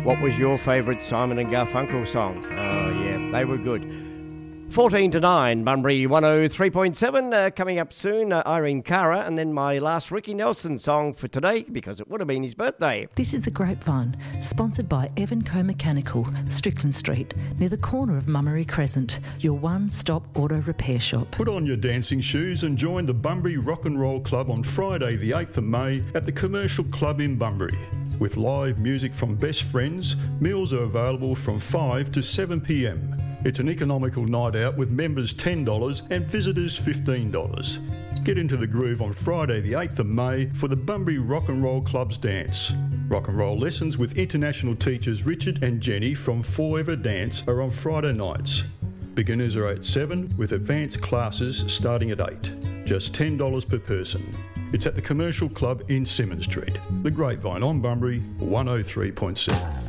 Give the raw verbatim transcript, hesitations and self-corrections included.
What was your favourite Simon and Garfunkel song? Oh, yeah, they were good. fourteen to nine, Bunbury one oh three point seven. Uh, coming up soon, uh, Irene Cara, and then my last Ricky Nelson song for today, because it would have been his birthday. This is The Grapevine, sponsored by Evan Co Mechanical, Strickland Street, near the corner of Mummery Crescent, your one-stop auto repair shop. Put on your dancing shoes and join the Bunbury Rock and Roll Club on Friday the eighth of May at the Commercial Club in Bunbury. With live music from best friends, meals are available from five to seven p m. It's an economical night out with members ten dollars and visitors fifteen dollars. Get into the groove on Friday the eighth of May for the Bunbury Rock and Roll Club's dance. Rock and roll lessons with international teachers Richard and Jenny from Forever Dance are on Friday nights. Beginners are at seven with advanced classes starting at eight. Just ten dollars per person. It's at the Commercial Club in Symonds Street. The Grapevine on Bunbury one oh three point seven.